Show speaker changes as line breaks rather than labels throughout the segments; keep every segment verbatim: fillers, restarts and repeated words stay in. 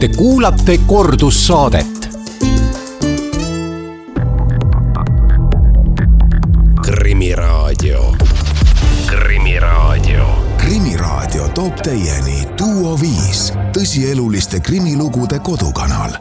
Te kuulate kordussaadet. Krimiraadio. Krimiraadio. Krimiraadio toob teieni Duo viis, tõsieluliste krimilugude kodukanal.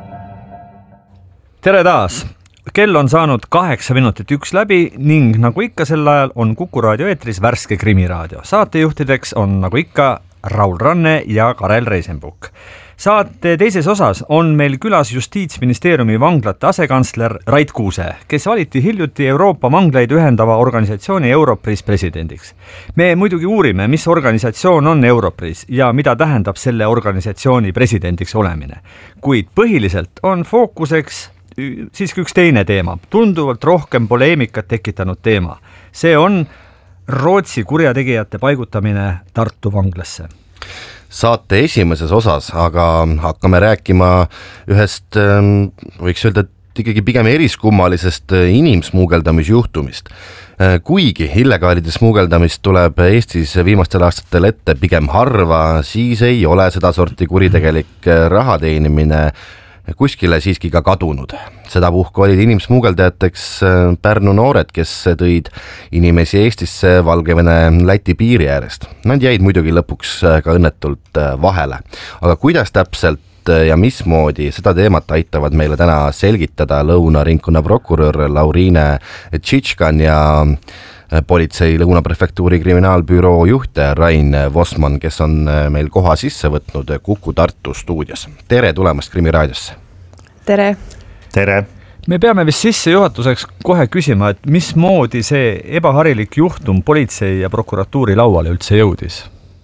Tere taas! Kell on saanud kaheksa minutit üks läbi ning nagu ikka sel ajal on Kuku raadio eetris värske Krimiraadio. Saatejuhtideks on nagu ikka Raul Ranne ja Karel Reisenbuk. Saate teises osas on meil külas Justiitsministeeriumi vanglate asekantsler Rait Kuuse, kes valiti hiljuti Euroopa vanglaid ühendava organisatsiooni Europris presidendiks. Me muidugi uurime, mis organisatsioon on Europris ja mida tähendab selle organisatsiooni presidendiks olemine. Kuid põhiliselt on fookuseks siiski üks teine teema, tunduvalt rohkem poleemikat tekitanud teema. See on Rootsi kurjategijate paigutamine Tartu vanglasse.
Saate esimeses osas, aga hakkame rääkima ühest, võiks öelda, ikkagi pigem eriskummalisest inimsmuugeldamisjuhtumist. Kuigi illegaalide smuugeldamist tuleb Eestis viimastel aastatel ette pigem harva, siis ei ole seda sorti kuritegelik raha teenimine kuskile siiski ka kadunud. Seda puhku olid inimsmuugeldajateks Pärnu noored, kes tõid inimesi Eestisse Valgevene Läti piiri äärest. Nad jäid muidugi lõpuks ka õnnetult vahele. Aga kuidas täpselt ja mismoodi seda teemat aitavad meile täna selgitada Lõuna-ringkonna prokurör Lauriine Tšitškan ja politsei Lõuna-prefektuuri kriminaalbüroo juht Rain Vosman, kes on meil koha sisse võtnud Kuku Tartu stuudios. Tere tulemast Krimiraadiosse.
Tere.
Tere. Me peame vist sisse juhatuseks kohe küsima, et mismoodi see ebaharilik juhtum politsei ja prokuratuuri lauale üldse jõudis?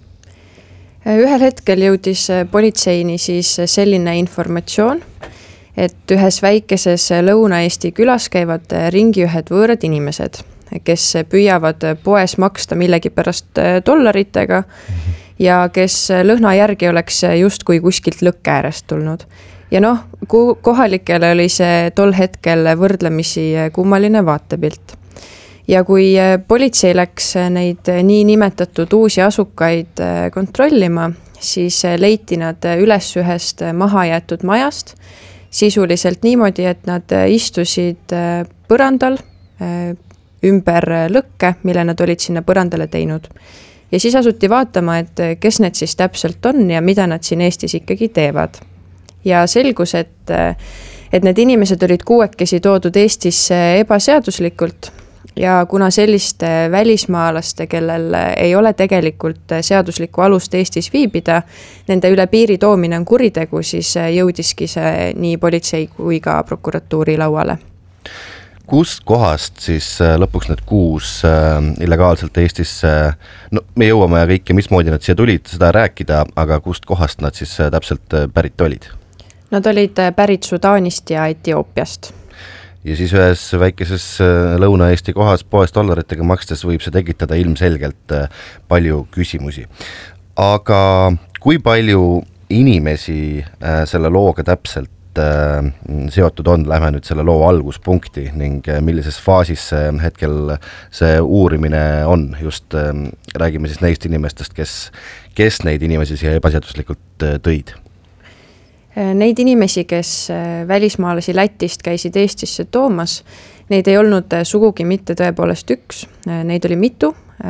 Ühel hetkel jõudis politseini siis selline informatsioon, et ühes väikeses Lõuna-Eesti külas käivad ringi ühed võõrad inimesed, kes püüavad poes maksta millegi pärast dollaritega ja kes lõhna järgi oleks justkui kuskilt lõkke äärest tulnud. Ja noh, kohalikele oli see tol hetkel võrdlemisi kummaline vaatepilt. Ja kui politsei läks neid nii nimetatud uusi asukaid kontrollima, siis leiti nad üles ühest mahajäetud majast, sisuliselt niimoodi, et nad istusid põrandal, ümber lõkke, mille nad olid sinna põrandale teinud. Ja siis asuti vaatama, et kes need siis täpselt on ja mida nad siin Eestis ikkagi teevad. Ja selgus, et, et need inimesed olid kuuekesi toodud Eestisse ebaseaduslikult ja kuna selliste välismaalaste, kellel ei ole tegelikult seaduslikku alust Eestis viibida, nende üle piiri toomine on kuritegu, siis jõudiski see nii politsei kui ka prokuratuuri lauale.
Kust kohast siis lõpuks need kuus illegaalselt Eestisse, no me jõuame kõike, mismoodi nad siia tulid seda rääkida, aga kust kohast nad siis täpselt pärit olid?
Nad olid pärit Sudaanist ja Etioopiast.
Ja siis ühes väikeses Lõuna-Eesti kohas poes dollaritega makstes võib see tekitada ilmselgelt palju küsimusi. Aga kui palju inimesi selle looga täpselt seotud on, lähme nüüd selle loo alguspunkti ning millises faasis hetkel see uurimine on, just räägime siis neist inimestest, kes, kes neid inimesi siia ebaseaduslikult tõid?
Neid inimesi, kes välismaalasi Lätist käisid Eestisse toomas, neid ei olnud sugugi mitte tõepoolest üks, neid oli mitu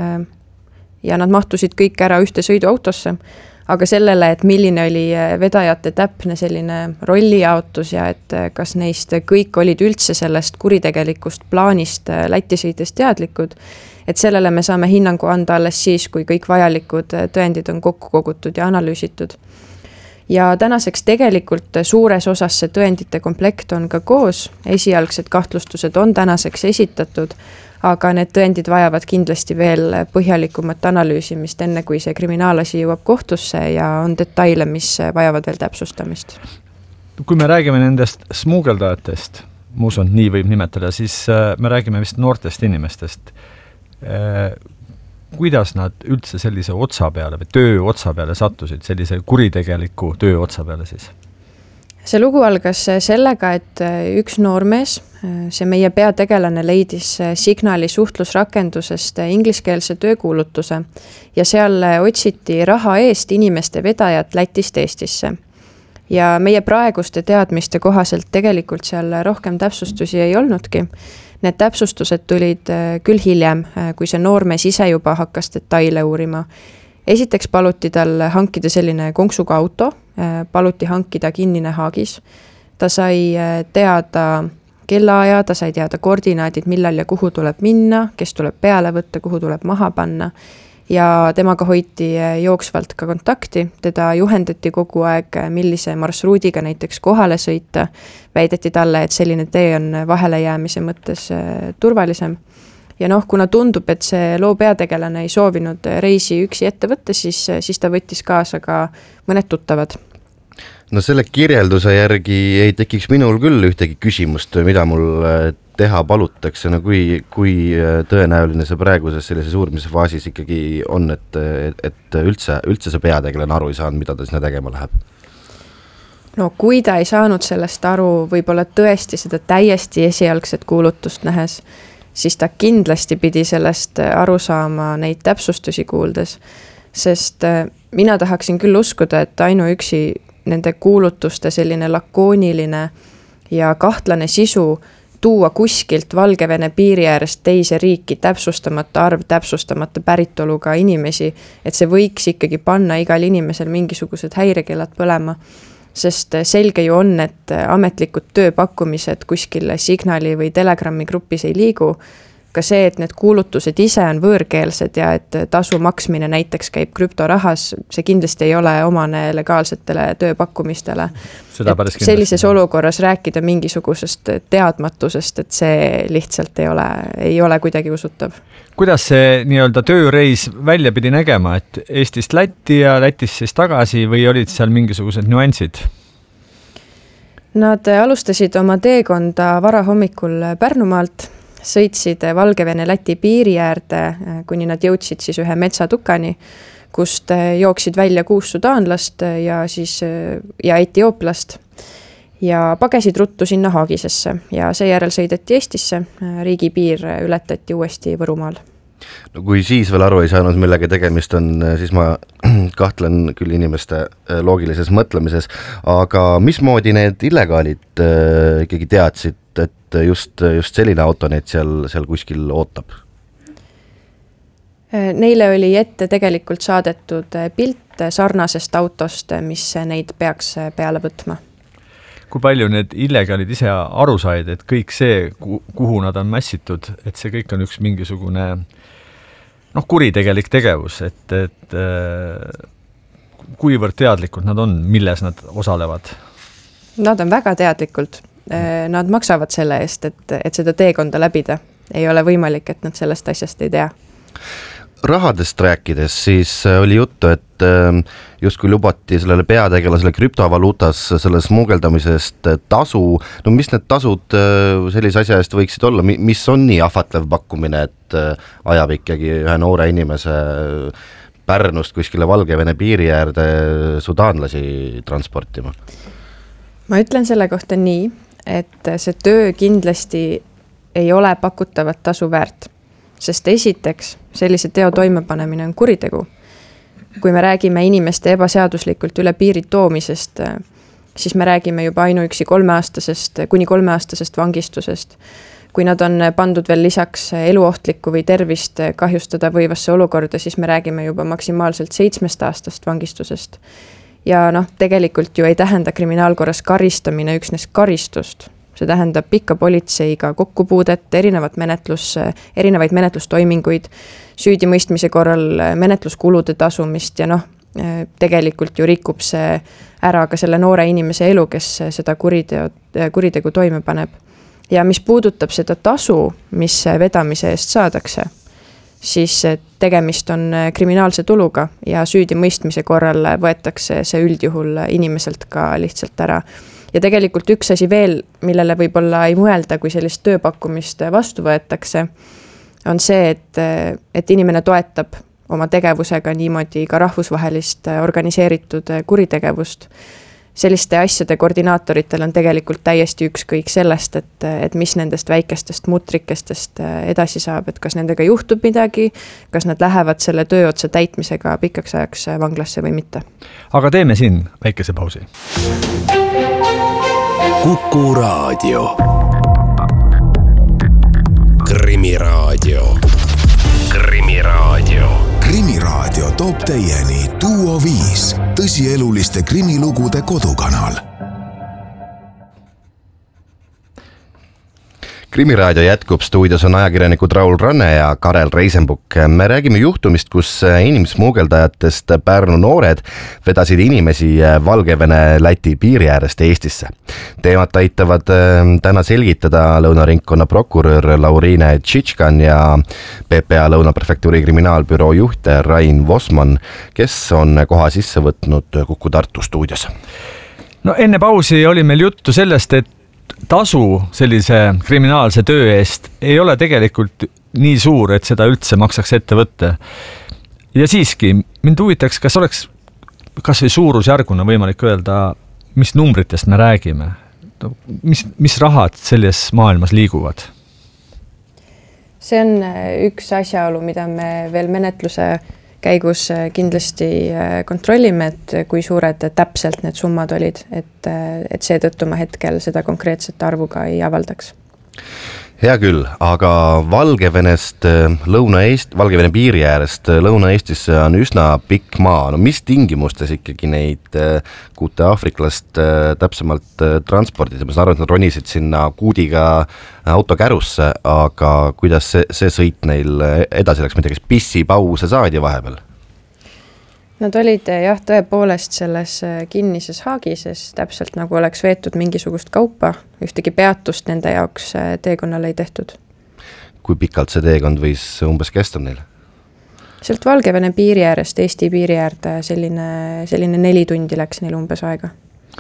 ja nad mahtusid kõik ära ühte sõiduautosse, aga sellele, et milline oli vedajate täpne selline rollijaotus ja et kas neist kõik olid üldse sellest kuritegelikust plaanist Läti sõides teadlikud, et sellele me saame hinnangu anda alles siis, kui kõik vajalikud tõendid on kokku kogutud ja analüüsitud. Ja tänaseks tegelikult suures osas see tõendite komplekt on ka koos, esialgsed kahtlustused on tänaseks esitatud, aga need tõendid vajavad kindlasti veel põhjalikumat analüüsimist, enne kui see kriminaalasi jõuab kohtusse ja on detaile, mis vajavad veel täpsustamist.
Kui me räägime nendest smuugeldajatest, ma usun, nii võib nimetada, siis me räägime vist noortest inimestest. Kuidas nad üldse sellise otsa peale või töö otsa peale sattusid, sellise kuritegeliku töö otsa peale siis?
See lugu algas sellega, et üks noormees, see meie peategelane leidis Signali suhtlusrakendusest ingliskeelse töökuulutuse ja seal otsiti raha eest inimeste vedajat Lätist Eestisse. ja meie praeguste teadmiste kohaselt tegelikult seal rohkem täpsustusi ei olnudki. Need täpsustused tulid küll hiljem, kui see noormees ise juba hakkas detaile uurima. Esiteks paluti tal hankida selline konksuga auto, paluti hankida kinnine haagis. Ta sai teada kellaaja, ta sai teada koordinaadid, millal ja kuhu tuleb minna, kes tuleb peale võtta, kuhu tuleb maha panna. Ja temaga hoiti jooksvalt ka kontakti, teda juhendati kogu aeg, millise marsruudiga näiteks kohale sõita. Väideti talle, et selline tee on vahele jäämise mõttes turvalisem. Ja noh, kuna tundub, et see loo peategelane ei soovinud reisi üksi ette võtta, siis, siis ta võttis kaasa ka mõned tuttavad.
No selle kirjelduse järgi ei tekiks minul küll ühtegi küsimust, mida mul teha palutakse, no kui, kui tõenäoline see praeguses sellises uurimise faasis ikkagi on, et, et üldse, üldse see peategelane aru ei saanud, mida ta sinna tegema läheb?
No kui ta ei saanud sellest aru, võib-olla tõesti seda täiesti esialgset kuulutust nähes, siis ta kindlasti pidi sellest aru saama neid täpsustusi kuuldes, sest mina tahaksin küll uskuda, et ainuüksi nende kuulutuste selline lakooniline ja kahtlane sisu tuua kuskilt Valgevene piiri äärest teise riiki täpsustamata arv, täpsustamata päritoluga inimesi, et see võiks ikkagi panna igal inimesel mingisugused häirekellad põlema. Sest selge ju on, et ametlikud tööpakkumised kuskil Signali või Telegrammi grupis ei liigu. Ka see, et need kuulutused ise on võõrkeelsed ja et tasu maksmine näiteks käib krüptorahas, see kindlasti ei ole omane legaalsetele tööpakkumistele. Sellises olukorras rääkida mingisugusest teadmatusest, et see lihtsalt ei ole, ei ole kuidagi usutav.
Kuidas see nii-öelda tööreis välja pidi nägema, et Eestist Lätti ja Lätist siis tagasi või olid seal mingisugused nüansid?
Nad alustasid oma teekonda varahommikul Pärnumaalt, sõitsid Valgevene Läti piiri äärde, kuni nad jõudsid siis ühe metsatukani, kust jooksid välja kuus sudaanlast ja, siis, ja etiooplast ja pagesid ruttu sinna Haagisesse ja seejärel sõideti Eestisse, riigipiir ületati uuesti Võrumaal.
No kui siis veel aru ei saanud, millega tegemist on, siis ma kahtlen küll inimeste loogilises mõtlemises, aga mismoodi need illegaalid ikkagi teadsid, et just, just selline auto neid seal, seal kuskil ootab?
Neile oli ette tegelikult saadetud pilt sarnasest autost, mis neid peaks peale võtma.
Kui palju need illegaalid ise aru said, et kõik see, kuhu nad on mässitud, et see kõik on üks mingisugune noh, kuritegelik tegevus, et, et kuivõrd teadlikud nad on, milles nad osalevad?
Nad on väga teadlikult. Nad maksavad selle eest, et, et seda teekonda läbida. Ei ole võimalik, et nad sellest asjast ei tea.
Rahadest rääkides siis oli juttu, et just kui lubati sellele peategelasele krüptovaluutas selle smugeldamisest tasu, no mis need tasud sellise asja eest võiksid olla, mis on nii ahvatlev pakkumine, et ajab ikkagi ühe noore inimese Pärnust kuskile Valgevene piiri äärde sudaanlasi transportima?
Ma ütlen selle kohta nii, et see töö kindlasti ei ole pakutavat tasu väärt, sest esiteks sellise teo toimepanemine on kuritegu. Kui me räägime inimeste ebaseaduslikult üle piiri toomisest, siis me räägime juba ainuüksi kolmeaastasest, kuni kolmeaastasest vangistusest. Kui nad on pandud veel lisaks eluohtlikku või tervist kahjustada võivasse olukorda, siis me räägime juba maksimaalselt seitsmest aastast vangistusest. Ja noh, tegelikult ju ei tähenda kriminaalkorras karistamine üksnes karistust. See tähendab pikka politseiga kokkupuudet, erinevat menetlus, erinevaid menetlustoiminguid, süüdimõistmise korral menetluskulude tasumist ja noh, tegelikult ju rikub see ära ka selle noore inimese elu, kes seda kuriteo, kuritegu toime paneb. Ja mis puudutab seda tasu, mis vedamise eest saadakse, siis tegemist on kriminaalse tuluga ja süüdimõistmise korral võetakse see üldjuhul inimeselt ka lihtsalt ära. Ja tegelikult üks asi veel, millele võib-olla ei mõelda, kui sellist tööpakkumist vastu võetakse, on see, et, et inimene toetab oma tegevusega niimoodi ka rahvusvahelist organiseeritud kuritegevust. Selliste asjade koordinaatoritel on tegelikult täiesti ükskõik sellest, et, et mis nendest väikestest mutrikestest edasi saab, et kas nendega juhtub midagi, kas nad lähevad selle töö otsa täitmisega pikaks ajaks vanglasse või mitte.
Aga teeme siin väikese pausi.
Kuku Raadio. Krimiraadio. Krimiraadio. Krimiraadio toob teieni Duo viis, tõsieluliste krimilugude kodukanal.
Krimiraadio jätkub, stuudios on ajakirjanikud Raul Ranne ja Karel Reisenbuk. Me räägime juhtumist, kus inimsmuugeldajatest Pärnu noored vedasid inimesi Valgevene-Läti piiri äärest Eestisse. Teemat aitavad täna selgitada Lõunaringkonna prokurör Lauriine Tšitškan ja P P A Lõunaprefektuuri kriminaalbüroo juht Rain Vosman, kes on koha sisse võtnud Kuku Tartu stuudios.
No enne pausi oli meil juttu sellest, et tasu sellise kriminaalse töö eest ei ole tegelikult nii suur, et seda üldse maksaks ette võtta. Ja siiski, mind huvitaks, kas oleks kas või suurusjärguna võimalik öelda, mis numbritest me räägime? Mis, mis rahad selles maailmas liiguvad?
See on üks asjaolu, mida me veel menetluse käigus kindlasti kontrollime, et kui suured täpselt need summad olid, et, et seetõttu ma hetkel seda konkreetset arvuga ei avaldaks.
Hea küll, aga Valgevenest Lõuna-Eest, Valgevene piiri äärest Lõuna-Eestisse on üsna pikk maa. No mis tingimustes ikkagi neid kuute aafriklast täpsemalt transpordid? Ma saan aru, et nad ronisid sinna kuudiga autokärusse, aga kuidas see, see sõit neil edasi läks? Midagi pissipause saadi vahepeal?
Nad olid jah tõepoolest selles kinnises haagises, täpselt nagu oleks veetud mingisugust kaupa, ühtegi peatust nende jaoks teekonnal ei tehtud.
Kui pikalt see teekond võis umbes kesta neil?
Sealt Valgevene piiri äärest Eesti piiri äärde selline, selline neli tundi läks neil umbes aega.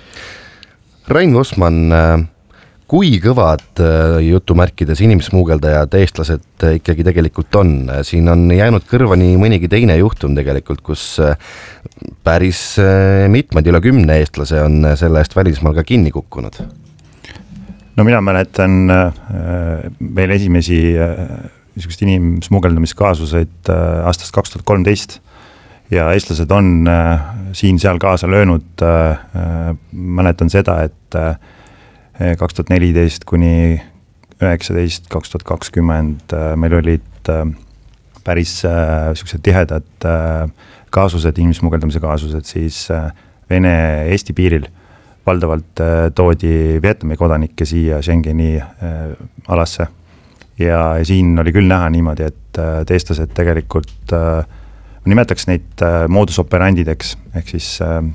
Rain Vosman, kui kõvad jutumärkides inimsmuugeldajad eestlased ikkagi tegelikult on? Siin on jäänud kõrva nii mõnigi teine juhtum tegelikult, kus päris mitmed üle kümne eestlase on selle eest välismaal ka kinni kukkunud.
No mina mäletan veel esimesi niisugust inimsmuugeldamiskaasuseid aastast kaks tuhat kolmteist ja eestlased on siin seal kaasa löönud. Mäletan seda, et kaks tuhat neliteist kuni üheksateist kaks tuhat kakskümmend meil olid päris sellised tihedad kaasused, inimsmuugeldamise kaasused, siis Vene-Eesti piiril valdavalt toodi Vietnami kodanikke siia Schengeni alasse ja siin oli küll näha niimoodi, et eestlased tegelikult nimetaks neid modus operandideks ehk siis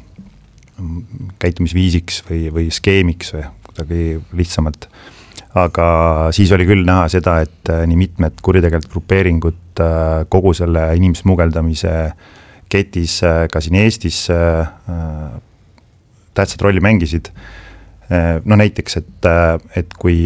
käitumisviisiks või, või skeemiks või lihtsamalt. Aga siis oli küll näha seda, et nii mitmed kuritegelikud grupeeringud kogu selle inimsmuugeldamise ketis ka siin Eestis tähtsat rolli mängisid. No näiteks, et, et kui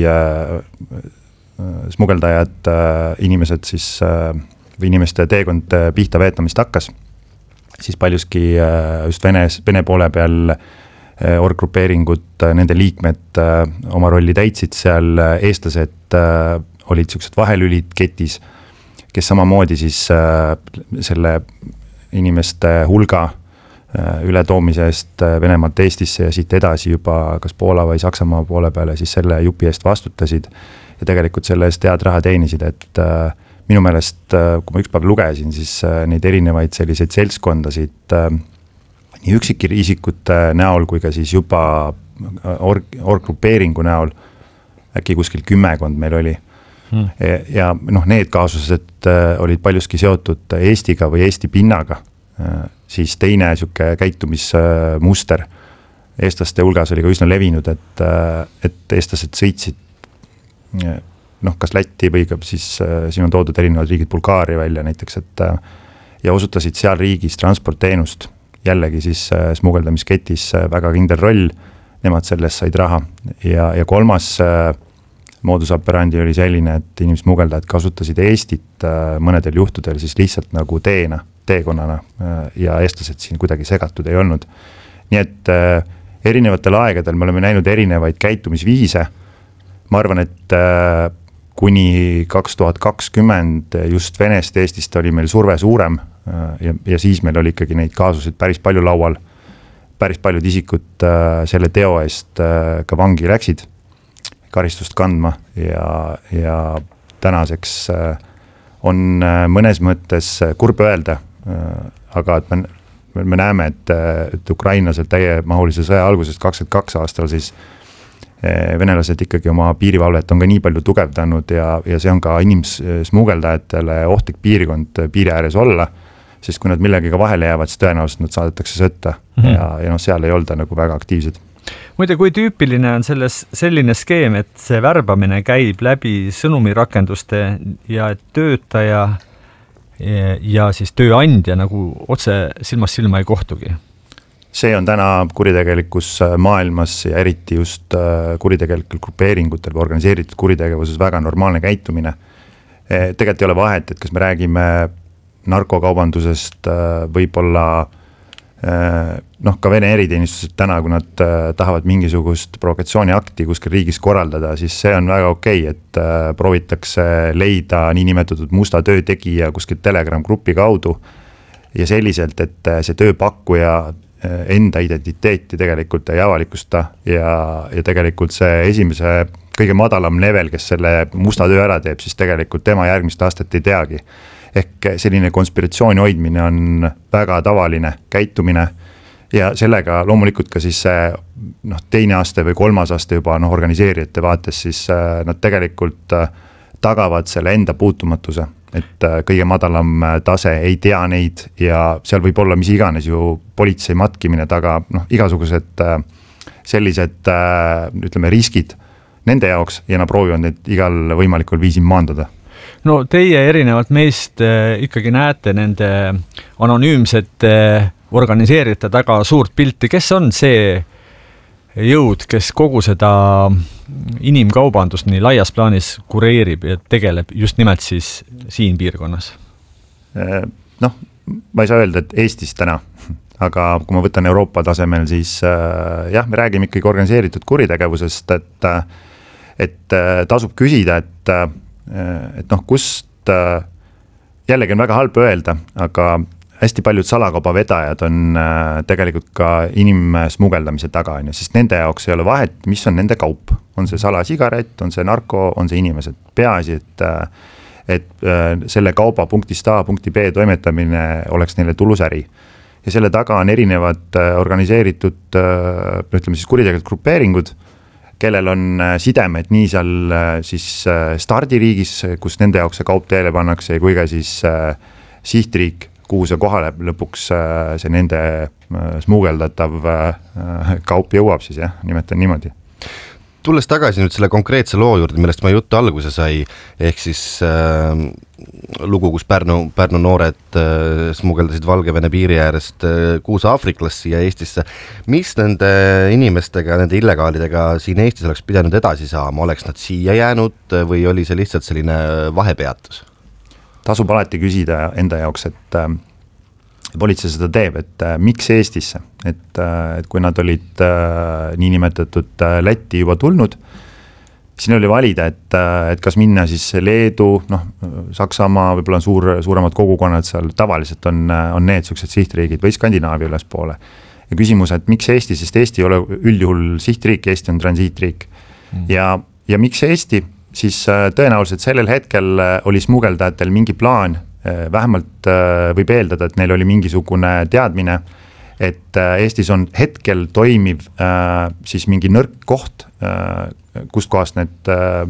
smugeldajad inimesed siis või inimeste teekond pihta veetamist hakkas, siis paljuski just Vene, Vene poole peal orggrupeeringud, nende liikmed oma rolli täitsid seal, eestlased olid sellised vahelülid ketis, kes samamoodi siis selle inimeste hulga ületoomise eest Venemaalt Eestisse ja siit edasi juba kas Poola või Saksamaa poole peale siis selle jupi eest vastutasid ja tegelikult selle eest head raha teenisid, et minu meelest, kui ma üks päev lugesin, siis neid erinevaid selliseid seltskondasid nii üksikisikute näol kui ka siis juba org, orggrupeeringu näol äkki kuskil kümmekond meil oli. Hmm. Ja noh, need kaasused olid paljuski seotud Eestiga või Eesti pinnaga, siis teine siuke käitumismuster eestlaste hulgas oli ka üsna levinud, et, et eestlased sõitsid noh, kas Lätti või ka siis siin on toodud erinevad riigid Bulgaaria välja näiteks, et ja osutasid seal riigis transportteenust, jällegi siis smugeldamisketis väga kindel roll, nemad sellest said raha ja, ja kolmas modus operandi oli selline, et inimsmugeldajad kasutasid Eestit mõnedel juhtudel siis lihtsalt nagu teena, teekonnana ja eestlased siin kuidagi segatud ei olnud. Nii et erinevatel aegadel me oleme näinud erinevaid käitumisviise. Ma arvan, et kuni kaks tuhat kakskümmend just Venest Eestist oli meil surve suurem ja, ja siis meil oli ikkagi neid kaasusid päris palju laual. päris paljud isikud selle teo eest ka vangi läksid karistust kandma ja, ja tänaseks on mõnes mõttes kurb öelda, aga et me, me näeme, et, et ukrainlased täiemahulise sõja algusest kakskümmend kaks aastal siis venelased ikkagi oma piirivalvet on ka nii palju tugevdanud ja, ja see on ka inimsmugeldajatele ohtlik piirkond piiri ääres olla, sest kui nad millegiga vahele jäävad, siis tõenäoliselt nad saadetakse sõtta mm-hmm. ja, ja no, seal ei olda nagu väga aktiivsed.
Muide, kui tüüpiline on selles selline skeem, et see värbamine käib läbi sõnumirakenduste ja töötaja ja siis tööandja nagu otse silmast silma ei kohtugi?
See on täna kuritegelikus maailmas ja eriti just kuritegelikel grupeeringutel või organiseeritud kuritegevuses väga normaalne käitumine. Tegelikult ei ole vahet, et kas me räägime narkokaubandusest, võib-olla noh, ka Vene eriteenistused täna, kui nad tahavad mingisugust provokatsiooniakti kuskil riigis korraldada, siis see on väga okei, et proovitakse leida niinimetatud musta töötegija kuskil Telegram grupi kaudu ja selliselt, et see tööpakkuja enda identiteeti tegelikult ei avalikusta ja, ja tegelikult see esimese kõige madalam level, kes selle musta töö ära teeb, siis tegelikult tema järgmist aastat ei teagi. Ehk selline konspiratsiooni hoidmine on väga tavaline käitumine ja sellega loomulikult ka siis noh, teine aasta või kolmas aasta juba noh, organiseerijate vaates siis nad tegelikult tagavad selle enda puutumatuse, et kõige madalam tase ei tea neid ja seal võib olla mis iganes ju politsei matkimine taga, noh, igasugused sellised ütleme riskid nende jaoks ja nad proovivad neid igal võimalikul viisil maandada.
No teie erinevalt meist äh, ikkagi näete nende anonüümsete organiseerijate taga suurt pilti. Kes on see jõud, kes kogu seda inimkaubandust nii laias plaanis kureerib ja tegeleb just nimelt siis siin piirkonnas?
Noh, ma ei saa öelda, et Eestis täna, aga kui ma võtan Euroopa tasemel, siis äh, jah, me räägime ikkagi organiseeritud kuritegevusest, et, et tasub küsida, et et noh, kust jällegi on väga halb öelda, aga hästi paljud salakauba vedajad on tegelikult ka inimsmugeldamise taga, sest nende jaoks ei ole vahet, mis on nende kaup. On see salasigaret, on see narko, on see inimesed. Peaasi, et, et selle kauba punktist A punkti B toimetamine oleks neile tulus äri. Ja selle taga on erinevad organiseeritud, ütleme siis kuritegelikud grupeeringud, kellel on sidemed nii seal siis stardiriigis, kus nende jaoks see kaup teele pannakse, kui ka siis sihtriik, kuhu see kohale lõpuks see nende smugeldatav kaup jõuab siis, jah, nimetan niimoodi.
Tulles tagasi nüüd selle konkreetse loo juurde, millest ma juttu alguse sai, ehk siis äh, lugu, kus Pärnu, Pärnu noored äh, smugeldasid Valgevene piiri äärest äh, kuus aafriklast siia Eestisse. Mis nende inimestega, nende illegaalidega siin Eestis oleks pidanud edasi saama? Oleks nad siia jäänud või oli see lihtsalt selline vahepeatus?
Tasub alati küsida enda jaoks, et äh, politsei seda teeb, et äh, miks Eestisse, et, äh, et kui nad olid äh, niinimetatud äh, Lätti juba tulnud, siin oli valida, et, äh, et kas minna siis Leedu, noh, Saksamaa, võib-olla on suur, suuremad kogukonnad seal, tavaliselt on, on need sellised sihtriigid või Skandinaavia üles poole. Ja küsimus, et miks Eesti, sest Eesti ei ole üldjuhul sihtriik, Eesti on transiitriik mm. ja, ja miks Eesti, siis äh, tõenäoliselt sellel hetkel oli smugeldajatel mingi plaan, vähemalt võib eeldada, et neil oli mingisugune teadmine, et Eestis on hetkel toimiv siis mingi nõrk koht, kust kohast need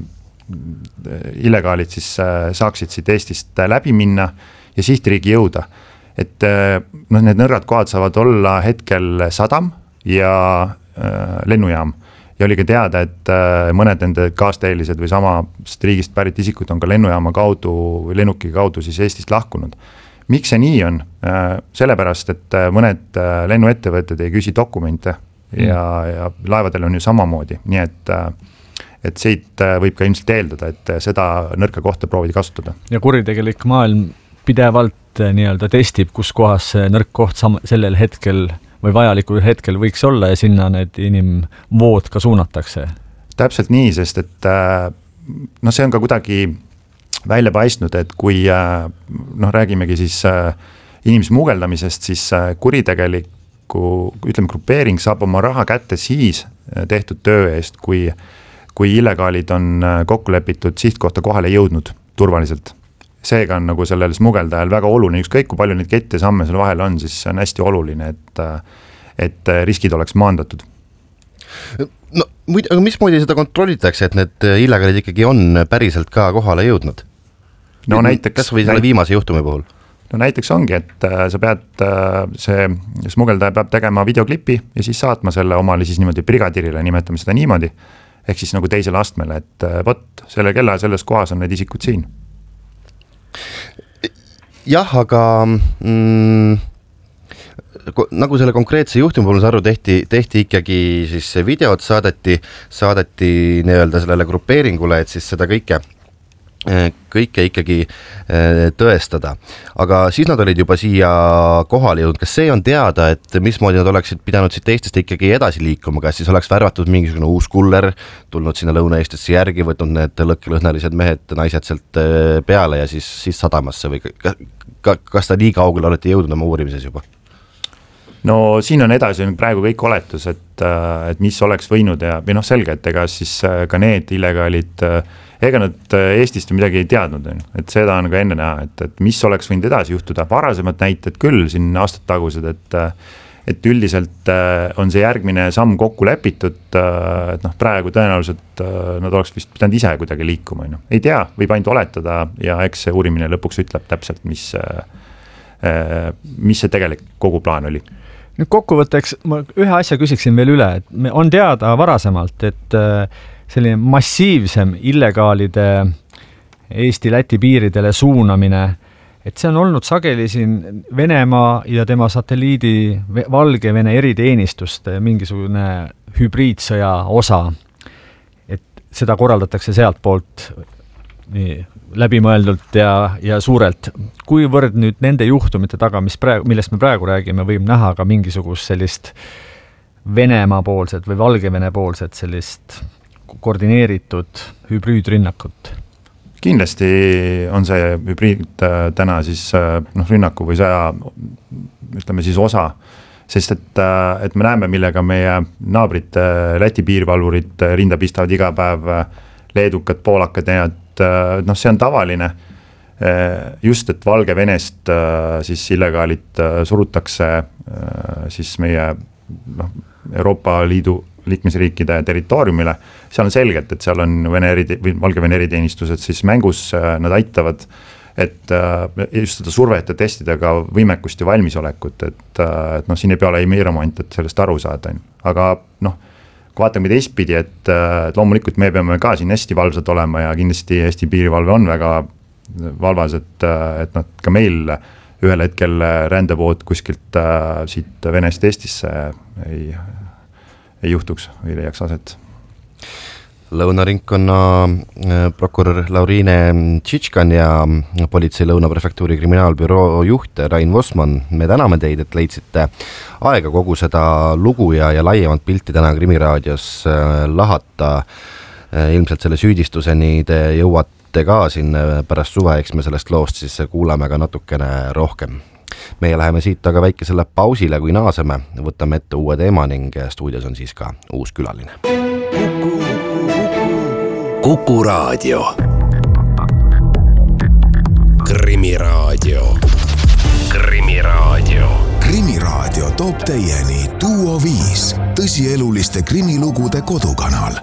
illegaalid siis saaksid siit Eestist läbi minna ja sihtriigi jõuda. Et no, need nõrgad kohad saavad olla hetkel sadam ja lennujaam. Ja oli ka teada, et mõned nende kaasteelised või samast riigist pärit isikud on ka lennujaama kaudu või lennuki kaudu siis Eestist lahkunud. Miks see nii on? Sellepärast, et mõned lennuettevõtted ei küsi dokumente ja, ja laevadel on ju samamoodi. Nii et, et siit võib ka ilmselt eeldada, et seda nõrka kohta proovidi kasutada.
Ja kuritegelik maailm pidevalt nii-öelda testib, kus kohas see nõrk koht sam- sellel hetkel või vajalikul hetkel võiks olla ja sinna need inimvood ka suunatakse.
Täpselt nii, sest et no see on ka kuidagi välja paistnud, et kui noh, räägimegi siis inimsmugeldamisest, siis kuritegelik ütleme, grupeering saab oma raha kätte siis tehtud töö eest, kui, kui illegaalid on kokku lepitud sihtkohta kohale jõudnud turvaliselt. Seega on nagu sellel smugeldajal väga oluline, ükskõik kui palju neid kette samme selle vahel on, siis on hästi oluline, et, et riskid oleks maandatud.
No, aga mismoodi seda kontrollitakse, et need illegaalid ikkagi on päriselt ka kohale jõudnud?
No näiteks...
Kas või selle viimase juhtumi puhul?
No näiteks ongi, et sa pead, see smugeldaja peab tegema videoklipi ja siis saatma selle omale siis niimoodi brigadirile, nimetame seda niimoodi, ehk siis nagu teisele astmele, et võt, selle kella selles kohas on need isikud siin.
Jah, aga mm, nagu selle konkreetse juhtumi puhul aru tehti, tehti ikkagi siis videot saadeti, saadeti nii-öelda sellele grupeeringule, et siis seda kõike kõike ikkagi tõestada. Aga siis nad olid juba siia kohale jõudnud. Kas see on teada, et mismoodi nad oleksid pidanud siit Eestist ikkagi edasi liikuma? Kas siis oleks värvatud mingisugune uus kuller, tulnud sinna Lõuna-Eestisse järgi, võtnud need lõkkilõhnalised mehed, naised sealt peale ja siis, siis sadamasse või ka, ka, kas ta nii kaugele olete jõudnud oma uurimises juba?
No siin on edasi praegu kõik oletus, et, et mis oleks võinud ja või noh selge, et ega siis ka need illegaalid ega nad Eestist midagi ei teadnud, et seda on ka enne näha, et, et mis oleks võinud edasi juhtuda. Varasemad näited küll siin aastad tagused, et, et üldiselt on see järgmine samm kokku lepitud, et noh, praegu tõenäoliselt nad oleks vist pidanud ise kuidagi liikuma. No. Ei tea, võib ainult oletada ja eks see uurimine lõpuks ütleb täpselt, mis, mis see tegelik kogu plaan oli.
Nüüd kokkuvõtteks ma ühe asja küsiksin veel üle, et me on teada varasemalt, et selline massiivsem illegaalide Eesti-Läti piiridele suunamine, et see on olnud sageli siin Venemaa ja tema satelliidi Valgevene eriteenistuste mingisugune hübriidsõja osa, et seda korraldatakse sealt poolt nii läbimõeldult ja, ja suurelt. Kuivõrd nüüd nende juhtumite taga, mis praegu, millest me praegu räägime, võib näha ka mingisugust sellist Venemaa poolset või Valgevene poolset sellist koordineeritud hübriidrünnakut?
Kindlasti on see hübriid täna siis noh, rünnaku või sõja, ütleme siis osa, sest et, et me näeme, millega meie naabrid, Läti piirvalvurid rinda pistavad iga päev, leedukad, poolakad ja et noh, see on tavaline. Just, et Valgevenest siis illegaalit surutakse siis meie noh, Euroopa Liidu liikmesriikide territooriumile, seal on selgelt, et seal on Vene eri, või Valgevene eriteenistused siis mängus, nad aitavad, et just seda survet ja testida ka võimekust ja valmisolekut, et, et noh, siin ei pea ole imiromant, et sellest aru saada. Aga noh, kui vaatame teistpidi, et, et loomulikult me peame ka siin hästi valvsad olema ja kindlasti Eesti piirivalve on väga valvas, et, et noh, ka meil ühel hetkel rändevood kuskilt äh, siit Venest Eestisse ei, ei juhtuks või leiaks aset.
Lõunaringkonna prokurör Lauriine Tšitškan ja politsei Lõunaprefektuuri kriminaalbüroo juht Rain Vosman, me täname teid, et leidsite aega kogu seda lugu ja, ja laiemalt pilti täna Krimiraadios lahata. Ilmselt selle süüdistuseni te jõuate ka siin pärast suve, eks me sellest loost siis kuulame ka natukene rohkem. Meie läheme siit aga väikesele pausile, kui naaseme, võtame ette uue teema ning stuudios on siis ka uus külaline.
Kuku Raadio. Krimiraadio. Krimiraadio. Krimiraadio toob teieni Duo viis, tõsieluliste krimilugude kodukanal.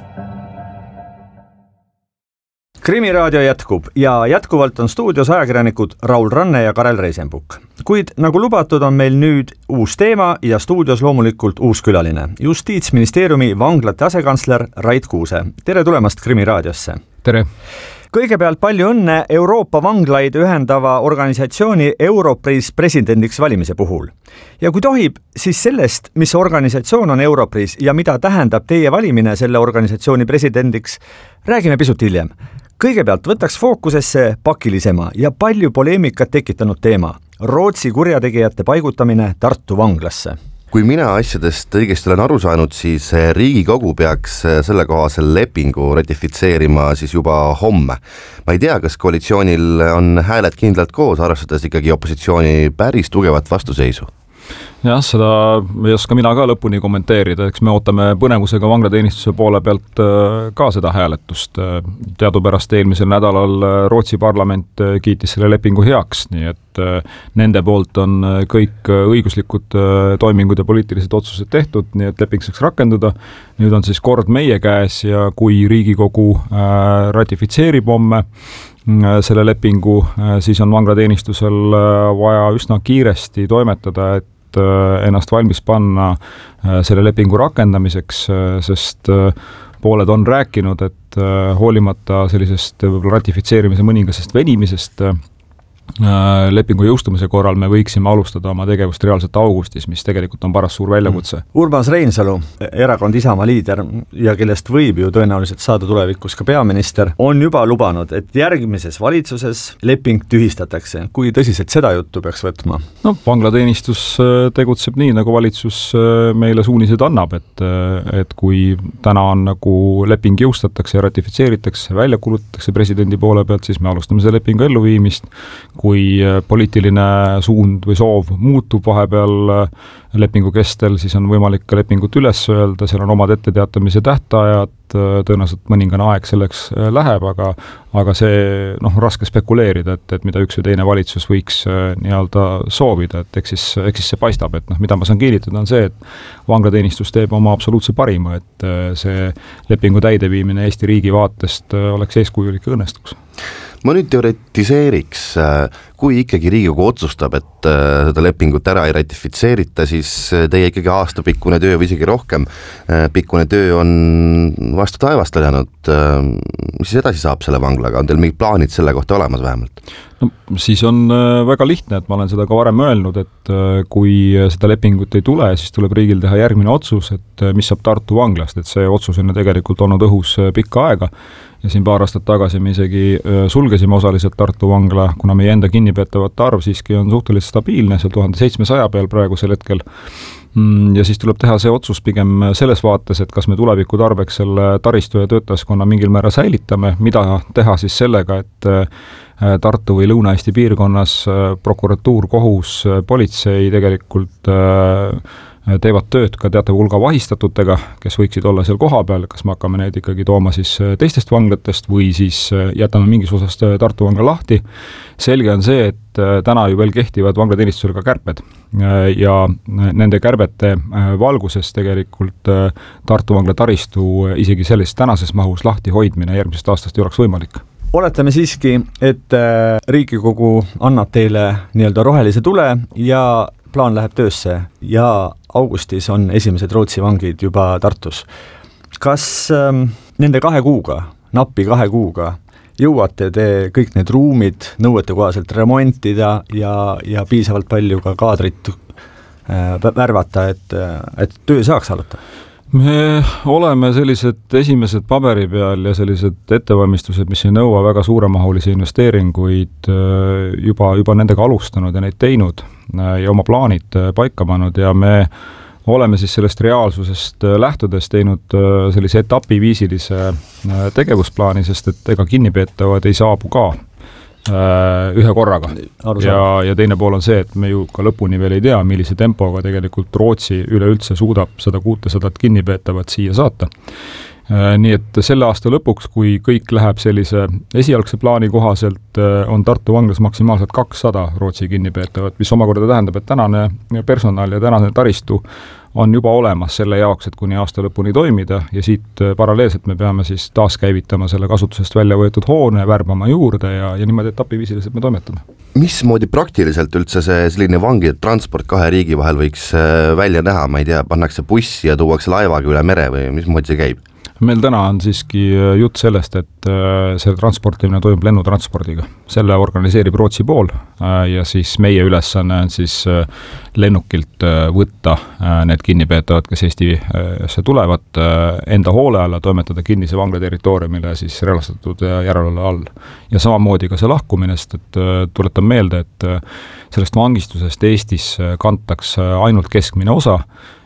Krimiraadio jätkub ja jätkuvalt on stuudios ajakirjanikud Raul Ranne ja Karel Reisenbuk. Kuid nagu lubatud on meil nüüd uus teema ja stuudios loomulikult uus külaline. Justiitsministeeriumi vanglate asekantsler Rait Kuuse. Tere tulemast Krimiraadiosse.
Tere.
Kõigepealt palju õnne Euroopa vanglaid ühendava organisatsiooni Europris presidendiks valimise puhul. Ja kui tohib, siis sellest, mis organisatsioon on Europris ja mida tähendab teie valimine selle organisatsiooni presidendiks, räägime pisut hiljem. Kõigepealt võtaks fookusesse pakilisema ja palju poleemikat tekitanud teema. Rootsi kurjategijate paigutamine Tartu vanglasse.
Kui mina asjadest õigesti olen aru saanud, siis Riigikogu peaks selle kohasel lepingu ratifitseerima siis juba homme. Ma ei tea, kas koalitsioonil on hääled kindlalt koos, arvestades ikkagi opositsiooni päris tugevat vastuseisu.
jah, seda ei oska mina ka lõpuni kommenteerida, eks me ootame põnevusega vanglateenistuse poole pealt ka seda hääletust. Teadupärast eelmisel nädalal Rootsi parlament kiitis selle lepingu heaks, nii et nende poolt on kõik õiguslikud toimingud ja poliitilised otsused tehtud, nii et leping saaks rakenduda. Nüüd on siis kord meie käes ja kui Riigikogu ratifitseerib homme selle lepingu, siis on vanglateenistusel vaja üsna kiiresti toimetada, et ennast valmis panna selle lepingu rakendamiseks, sest pooled on rääkinud, et hoolimata sellisest võib-olla ratifitseerimise mõningasest venimisest lepingu jõustumise korral me võiksime alustada oma tegevust reaalselt augustis, mis tegelikult on paras suur väljakutse.
Urmas Reinsalu, erakond Isamaa liider ja kellest võib ju tõenäoliselt saada tulevikus ka peaminister, on juba lubanud, et järgmises valitsuses leping tühistatakse. Kui tõsiselt seda juttu peaks võtma?
No, vanglateenistus tegutseb nii, nagu valitsus meile suunised annab, et, et kui täna on nagu leping jõustatakse ja ratifitseeritakse, välja kulutatakse presidendi poole pealt, siis me alustame selle lepingu elluviimist. Kui poliitiline suund või soov muutub vahepeal lepingu kestel, siis on võimalik ka lepingut üles öelda, seal on omad etteteatamise tähtajad, tõenäoliselt mõningane aeg selleks läheb, aga, aga see noh, raske spekuleerida, et, et mida üks või teine valitsus võiks nii-öelda soovida, et eks siis, eks siis see paistab, et noh, mida ma saan kinnitada on see, et vanglateenistus teeb oma absoluutse parima, et see lepingu täideviimine Eesti riigi vaatest oleks eeskujulik ja õnnestuks.
Ma nüüd teoretiseeriks, kui ikkagi Riigikogu otsustab, et seda lepingut ära ei ratifitseerita, siis teie ikkagi aastapikkune töö või isegi rohkem pikkune töö on vastu taevast lennanud. Mis siis edasi saab selle vanglaga? On teil mingid plaanid selle kohta olemas vähemalt?
No, siis on väga lihtne, et ma olen seda ka varem öelnud, et kui seda lepingut ei tule, siis tuleb riigil teha järgmine otsus, et mis saab Tartu vanglast, et see otsus on tegelikult olnud õhus pikka aega ja siin paar aastat tagasi me isegi sulgesime osaliselt Tartu vangla, kuna meie enda kinnipeetavate arv siiski on suhteliselt stabiilne, seal tuhande seitsmesaja peal praegusel hetkel. Ja siis tuleb teha see otsus pigem selles vaates, et kas me tuleviku tarbeks selle taristu ja töötajaskonna mingil määra säilitame, mida teha siis sellega, et Tartu või Lõuna-Eesti piirkonnas prokuratuur, kohus, politsei tegelikult teevad tööd ka teatava hulga vahistatutega, kes võiksid olla seal koha peal, kas me hakkame neid ikkagi tooma siis teistest vanglatest või siis jätame mingis osas Tartu vangla lahti. Selge on see, et täna ju veel kehtivad vanglateenistusel ka kärped ja nende kärbete valguses tegelikult Tartu vangla taristu isegi selles tänases mahus lahti hoidmine järgmisest aastast ei oleks võimalik.
Oletame siiski, et Riigikogu annab teile nii-öelda rohelise tule ja plaan läheb töösse ja augustis on esimesed Rootsi vangid juba Tartus. Kas ähm, nende kahe kuuga, nappi kahe kuuga, jõuate te kõik need ruumid nõuete kohaselt remontida ja, ja piisavalt palju ka kaadrit äh, värvata, et, et töö saaks alata?
Me oleme sellised esimesed paberi peal ja sellised ettevalmistused, mis ei nõua väga suuremahulisi investeeringuid, juba, juba nendega alustanud ja neid teinud ja oma plaanid paika pannud ja me oleme siis sellest reaalsusest lähtudes teinud sellise etapiviisilise tegevusplaani, sest et ega kinnipeetavad ei saabu ka ühe korraga. Ja, ja teine pool on see, et me ju ka lõpuni veel ei tea, millise tempoga tegelikult Rootsi üleüldse suudab sada kuutesadat kinnipeetavat siia saata. Nii et selle aasta lõpuks, kui kõik läheb sellise esialgse plaani kohaselt, on Tartu vanglas maksimaalselt kakssada Rootsi kinnipeetavat, mis omakorda tähendab, et tänane personal ja tänane taristu on juba olemas selle jaoks, et kuni aasta lõpuni toimida ja siit paralleelselt me peame siis taaskäivitama selle kasutusest välja võetud hoone, värbama juurde ja, ja niimoodi etapiviisiliselt me toimetame.
Mismoodi praktiliselt üldse see selline vangide transport kahe riigi vahel võiks välja näha, ma ei tea, pannakse bussi ja tuuakse laevaga üle mere või mismoodi see käib?
Meil täna on siiski jutt sellest, et see transportimine toimub lennutranspordiga. Selle organiseerib Rootsi pool ja siis meie ülesanne on siis lennukilt võtta need kinnipeetavad, kes Eestisse tulevad, enda hoole alla toimetada kinnise vangla territooriumile siis relvastatud järelevalve all. Ja samamoodi ka see lahkuminest, et tuletan meelde, et sellest vangistusest Eestis kantakse ainult keskmine osa,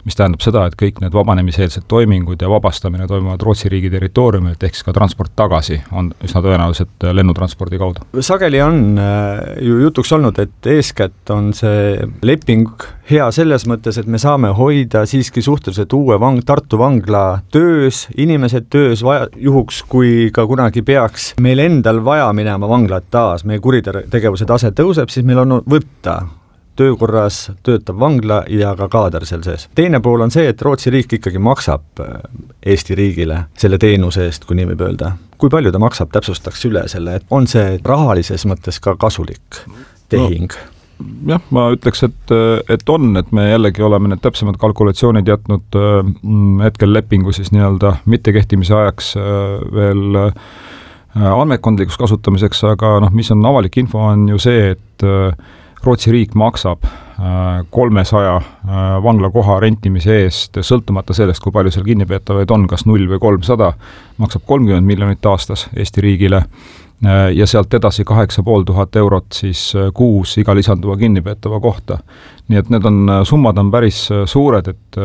mis tähendab seda, et kõik need vabanemiseelsed toimingud ja vabastamine toimuvad Rootsi riigi territooriumilt, ehk siis ka transport tagasi on üsna tõenäoliselt lennutranspordi kaudu.
Sageli on ju jutuks olnud, et eeskätt on see leping hea selles mõttes, et me saame hoida siiski suhteliselt uue vang, Tartu vangla töös, inimesed töös vaja, juhuks, kui ka kunagi peaks meil endal vaja minema vanglat taas, meie kuritegevuse tase tõuseb, siis meil on võtta töökorras töötab vangla ja ka kaader seal sees. Teine pool on see, et Rootsi riik ikkagi maksab Eesti riigile selle teenuse eest, kui nii võib öelda. Kui palju ta maksab, täpsustaks üle selle, et on see rahalises mõttes ka kasulik tehing?
No, jah, ma ütleks, et, et on, et me jällegi oleme need täpsemad kalkulatsioonid jätnud hetkel lepingu siis nii-öelda mittekehtimise ajaks veel andmekondlikuks kasutamiseks, aga noh, mis on avalik info, on ju see, et Rootsi riik maksab kolmesaja vanglakoha rentimise eest, sõltumata sellest, kui palju seal kinnipeetavaid on, kas null või kolmsada, maksab kolmkümmend miljonit aastas Eesti riigile ja sealt edasi kaheksa pool tuhat eurot siis kuus iga lisanduva kinnipeetava kohta. Nii et need on, summad on päris suured, et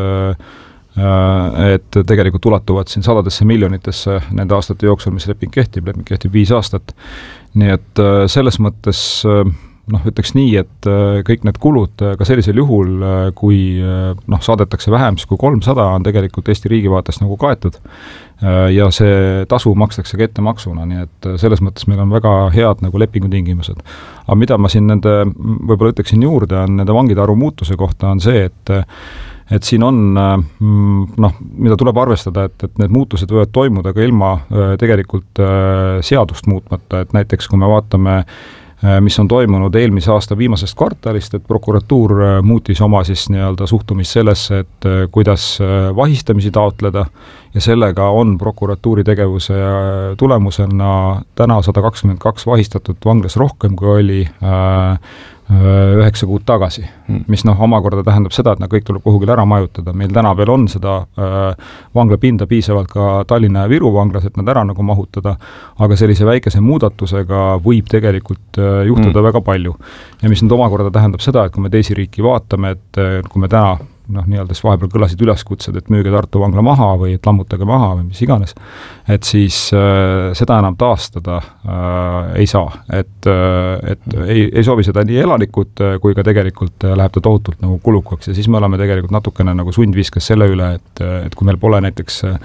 et tegelikult ulatuvad siin sadadesse miljonitesse nende aastate jooksul, mis leping kehtib, leping kehtib viis aastat. Nii et selles mõttes noh, ütleks nii, et kõik need kulud ka sellisel juhul, kui noh, saadetakse vähem kui kolmsada, on tegelikult Eesti riigi vaatest nagu kaetud ja see tasu makstakse ka ette maksuna, nii et selles mõttes meil on väga head nagu lepingutingimused. Aga mida ma siin nende, võib-olla ütleksin juurde, on nende vangide arvu muutuse kohta on see, et et siin on, noh, mida tuleb arvestada, et, et need muutused võivad toimuda ka ilma tegelikult seadust muutmata, et näiteks kui me vaatame mis on toimunud eelmise aasta viimasest kvartalist, et prokuratuur muutis oma siis nii-öelda suhtumist sellesse, et kuidas vahistamisi taotleda ja sellega on prokuratuuri tegevuse tulemusena täna sada kakskümmend kaks vahistatud vanglas rohkem, kui oli üheksa kuud tagasi, mis noh, omakorda tähendab seda, et nad kõik tuleb kuhugil ära majutada. Meil täna veel on seda äh, vanglapinda piisavalt ka Tallinna ja Viru vanglas, et nad ära nagu mahutada, aga sellise väikese muudatusega võib tegelikult äh, juhtuda mm. väga palju. Ja mis nüüd omakorda tähendab seda, et kui me teisi riiki vaatame, et äh, kui me täna noh, nii-öelda vahepeal kõlasid üleskutsed, et müüge Tartu vangla maha või et lammutage maha või mis iganes, et siis äh, seda enam taastada äh, ei saa, et, äh, et ei, ei soovi seda nii elanikud kui ka tegelikult läheb ta tohutult nagu kulukaks ja siis me oleme tegelikult natukene nagu sundviskas selle üle, et, et kui meil pole näiteks äh,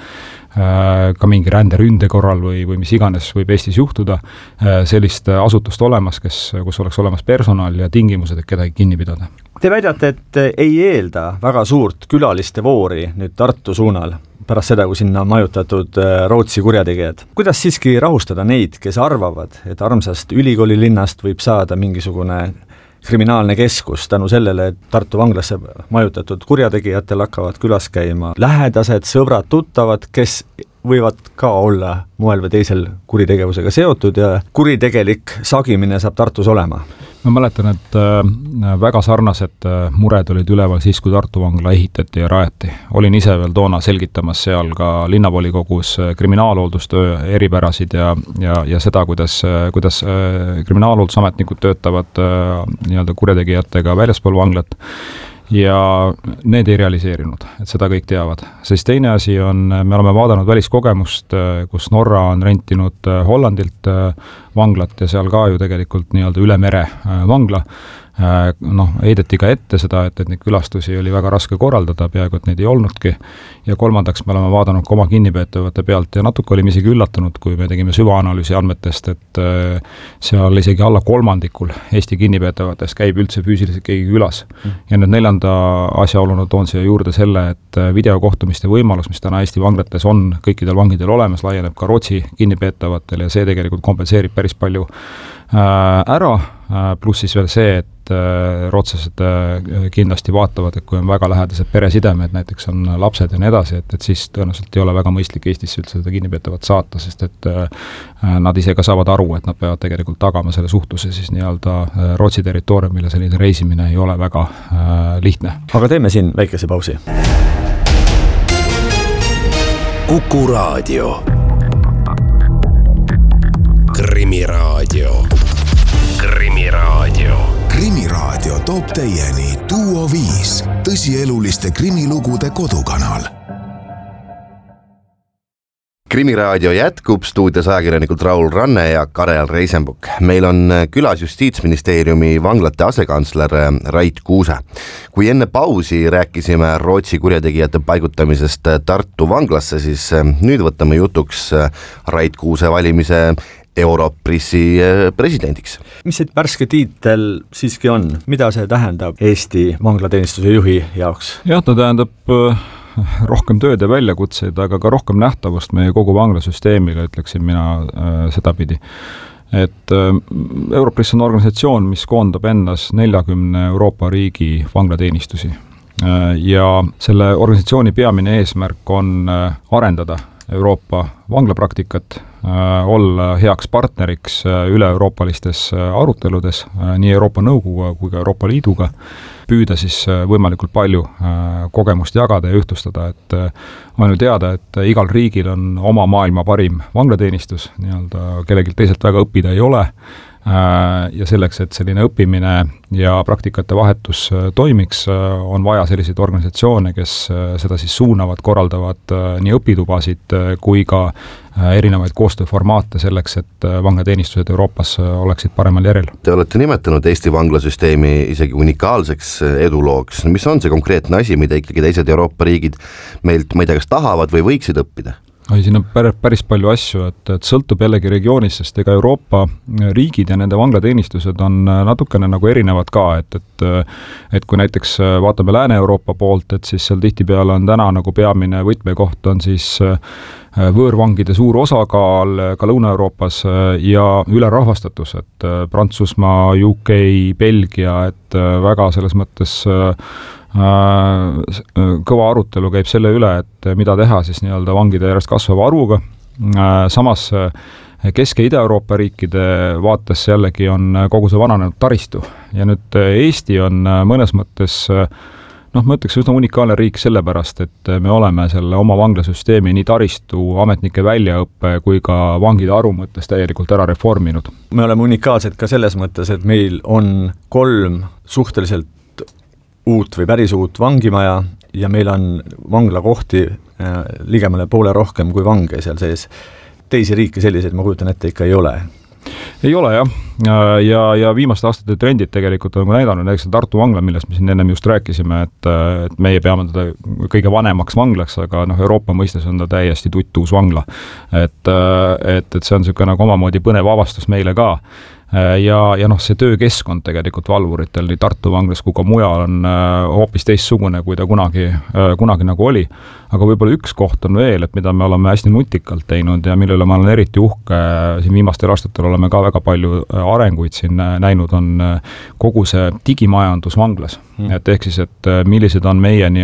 ka mingi ränderünde korral või, või mis iganes võib Eestis juhtuda, äh, sellist asutust olemas, kes, kus oleks olemas personal ja tingimused, et kedagi kinni pidada.
Te väidate, et ei eelda väga suurt külaliste voori nüüd Tartu suunal pärast seda, kui sinna on majutatud Rootsi kurjategijad. Kuidas siiski rahustada neid, kes arvavad, et armsast ülikooli linnast võib saada mingisugune kriminaalne keskus tänu sellele, et Tartu vanglasse majutatud kurjategijatel hakkavad külas käima lähedased, sõbrad, tuttavad, kes võivad ka olla moel või teisel kuritegevusega seotud ja kuritegelik sagimine saab Tartus olema?
Ma mäletan, et väga sarnased mured olid üleval siis, kui Tartu vangla ehitati ja rajati. Olin ise veel toona selgitamas seal ka linnavolikogus kriminaalhooldustöö eripärasid ja, ja, ja seda, kuidas, kuidas kriminaalhooldusametnikud töötavad nii-öelda kurjategijatega väljaspool vanglat. Ja need ei realiseerinud, et seda kõik teavad. Siis teine asi on, me oleme vaadanud väliskogemust, kus Norra on rentinud Hollandilt vanglat ja seal ka ju tegelikult nii-öelda üle mere vangla. Noh, heideti ka ette seda, et, et neid külastusi oli väga raske korraldada, peaaegu et neid ei olnudki. Ja kolmandaks me oleme vaadanud oma kinnipeetavate pealt ja natuke olime isegi üllatunud, kui me tegime süvaanalüüsi andmetest, et seal isegi alla kolmandikul Eesti kinnipeetavatest käib üldse füüsiliselt keegi külas. Ja nüüd neljanda asjaoluna toon siia juurde selle, et videokohtumiste võimalus, mis täna Eesti vanglates on kõikidel vangidel olemas, laieneb ka Rootsi kinnipeetavatel ja see tegelikult kompenseerib päris palju ära, pluss siis veel see, et rootslased kindlasti vaatavad, et kui on väga lähedased peresidemed, näiteks on lapsed ja nii edasi, et, et siis tõenäoliselt ei ole väga mõistlik Eestisse üldse seda kinnipeetavat saata, sest et nad ise ka saavad aru, et nad peavad tegelikult tagama selle suhtluse siis nii-öelda Rootsi territooriumile, selline reisimine ei ole väga lihtne.
Aga teeme siin väikese pausi.
Kuku Raadio. Krimiraadio. Krimiraadio. Krimiraadio toob teieni Duo viis, tõsieluliste krimilugude kodukanal.
Krimiraadio jätkub, stuudios ajakirjanikud Raul Ranne ja Karel Reisenbuk. Meil on külas Justiitsministeeriumi vanglate asekantsler Rait Kuuse. Kui enne pausi rääkisime Rootsi kurjategijate paigutamisest Tartu vanglasse, siis nüüd võtame jutuks Rait Kuuse valimise Europrissi presidendiks.
Mis see värske tiitel siiski on? Mida see tähendab Eesti vanglateenistuse juhi jaoks?
Jah, ta tähendab rohkem tööd ja väljakutseid, aga ka rohkem nähtavust meie kogu vanglasüsteemile, ütleksin mina äh, sedapidi. Et äh, Europriss on organisatsioon, mis koondab ennas neljakümne Euroopa riigi vanglateenistusi. Äh, ja selle organisatsiooni peamine eesmärk on äh, arendada Euroopa vanglapraktikat, olla heaks partneriks üle-euroopalistes aruteludes nii Euroopa Nõukoguga kui ka Euroopa Liiduga, püüda siis võimalikult palju kogemust jagada ja ühtlustada, et on ju teada, et igal riigil on oma maailma parim vanglateenistus, nii-öelda kellelgi teiselt väga õppida ei ole, ja selleks, et selline õppimine ja praktikate vahetus toimiks, on vaja selliseid organisatsioone, kes seda siis suunavad, korraldavad nii õpitubasid kui ka erinevaid koostööformaate selleks, et vanglateenistused Euroopas oleksid paremal järjel.
Te olete nimetanud Eesti vanglasüsteemi isegi unikaalseks edulooks. Mis on see konkreetne asi, mida ikkagi teised Euroopa riigid meilt, ma ei tea, kas tahavad või võiksid õppida?
Ai, siin on päris palju asju, et, et sõltub jällegi regioonist, sest ega Euroopa riigid ja nende vanglateenistused on natukene nagu erinevad ka, et, et, et kui näiteks vaatame Lääne-Euroopa poolt, et siis seal tihtipeale on täna nagu peamine võtmekoht on siis võõrvangide suur osakaal ka Lõuna-Euroopas ja ülerahvastatus, et Prantsusmaa, U K, Belgia, et väga selles mõttes kõva arutelu käib selle üle, et mida teha siis nii-öelda vangide järjest kasvava arvuga. Samas Kesk- ja Ida-Euroopa riikide vaates jällegi on kogu see vananenud taristu ja nüüd Eesti on mõnes mõttes, noh, ma ütleks üsna unikaalne riik sellepärast, et me oleme selle oma vanglasüsteemi nii taristu, ametnike väljaõppe kui ka vangide arvu mõttes täielikult ära reforminud.
Me oleme unikaalsed ka selles mõttes, et meil on kolm suhteliselt uut või päris uut vangimaja ja meil on vanglakohti ligemale poole rohkem kui vange seal sees. Teisi riike selliseid, ma kujutan ette, ikka ei ole.
Ei ole jah, ja, ja viimaste aastate trendid tegelikult on näidanud, näiteks Tartu vangla, millest me siin ennem just rääkisime, et, et meie peame teda kõige vanemaks vanglaks, aga noh, Euroopa mõistes on ta täiesti tuttuus vangla. Et, et, et see on niisugune nagu omamoodi põnev avastus meile ka. Ja, ja noh, see töökeskkond tegelikult valvuritel nii Tartu vanglas kui ka mujal on hoopis teistsugune, kui ta kunagi, kunagi nagu oli. Aga võib-olla üks koht on veel, et mida me oleme hästi nutikalt teinud ja millele ma olen eriti uhke, siin viimastel aastatel oleme ka väga palju arenguid siin näinud, on kogu see digimajandus vanglas. Mm. Et ehk siis, et millised on meie nii